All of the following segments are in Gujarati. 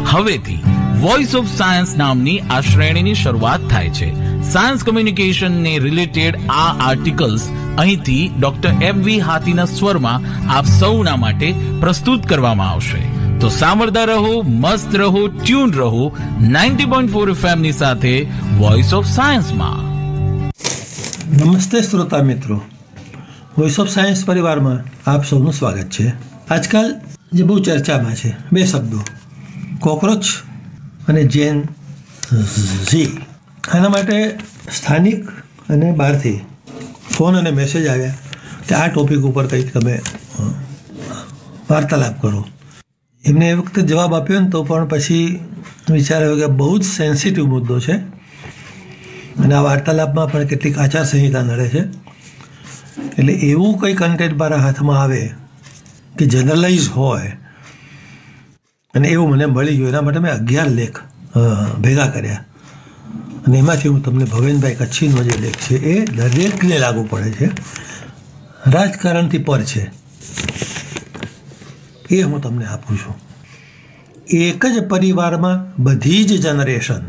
હવેથી વોઇસ ઓફ સાયન્સ નામની આ શ્રેણીની શરૂઆત થાય છે. સાયન્સ કમ્યુનિકેશનને રિલેટેડ આ આર્ટિકલ્સ અહીંથી ડોક્ટર MV હાથીના સ્વરમાં આપ સૌના માટે પ્રસ્તુત કરવામાં આવશે. તો સાંભળતા રહો, મસ્ત રહો, ટ્યુન રહો 90.4 FM ની સાથે વોઇસ ઓફ સાયન્સમાં. નમસ્તે શ્રોતા મિત્રો, વોઇસ ઓફ સાયન્સ પરિવારમાં આપ સૌનું સ્વાગત છે. આજકાલ જે બહુ ચર્ચામાં છે બે શબ્દો, કોકરોચ અને જેન ઝી. આના માટે સ્થાનિક અને બહારથી ફોન અને મેસેજ આવ્યા કે આ ટોપિક ઉપર કંઈક તમે વાર્તાલાપ કરો. એમને એ વખતે જવાબ આપ્યો ને તો પણ પછી વિચાર આવ્યો કે બહુ જ સેન્સિટિવ મુદ્દો છે અને આ વાર્તાલાપમાં પણ કેટલીક આચારસંહિતા નડે છે. એટલે એવું કંઈ કન્ટેન્ટ મારા હાથમાં આવે કે જનરલાઇઝ હોય અને એવું મને મળી ગયું. એના માટે મેં 11 લેખ ભેગા કર્યા અને એમાંથી હું તમને ભવેનભાઈ કચ્છીનો જે લેખ છે એ દરેકને લાગુ પડે છે, રાજકારણથી પર છે, એ હું તમને આપું છું. એક જ પરિવારમાં બધી જ જનરેશન,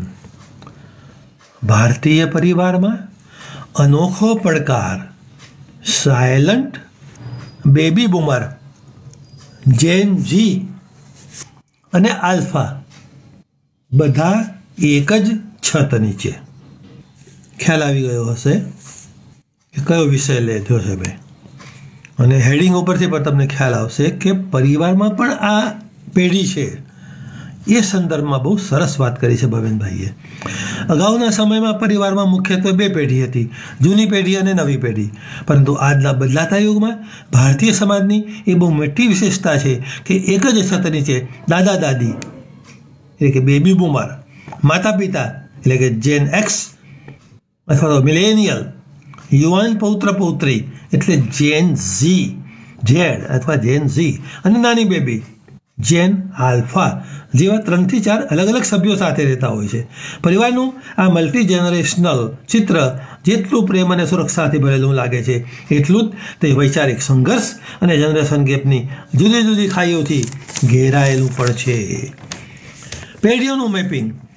ભારતીય પરિવારમાં અનોખો પડકાર, સાયલન્ટ બેબી બૂમર, જેન ઝી અને આલ્ફા બધા એક જ છત નીચે. ખ્યાલ આવી ગયો હશે કે કયો વિષય લીધો છે ભાઈ. અને હેડિંગ ઉપરથી પણ તમને ખ્યાલ આવશે કે પરિવારમાં પણ આ પેઢી છે. એ સંદર્ભમાં બહુ સરસ વાત કરી છે ભવેનભાઈએ. અગાઉના સમયમાં પરિવારમાં મુખ્યત્વે બે પેઢી હતી, જૂની પેઢી અને નવી પેઢી. પરંતુ આજના બદલાતા યુગમાં ભારતીય સમાજની એ બહુ મોટી વિશેષતા છે કે એક જ છત નીચે દાદા દાદી એટલે કે બેબી બૂમર, માતા પિતા એટલે કે જેન એક્સ અથવા તો મિલેનિયલ, યુવાન પૌત્ર પૌત્રી એટલે જેન ઝી, ઝેડ અથવા જેન ઝી અને નાની બેબી જેન આલ્ફા જેવા 3 થી 4 અલગ અલગ સભ્યો સાથે રહેતા હોય છે. પરિવારનું આ મલ્ટી જનરેશનલ ચિત્ર જેટલું પ્રેમ અને સુરક્ષાથી ભરેલું લાગે છે એટલું જ તે વૈચારિક સંઘર્ષ અને જનરેશન ગેપની જુદી જુદી ખાઈઓથી ઘેરાયેલું પણ છે. પેઢીઓનું મેપિંગ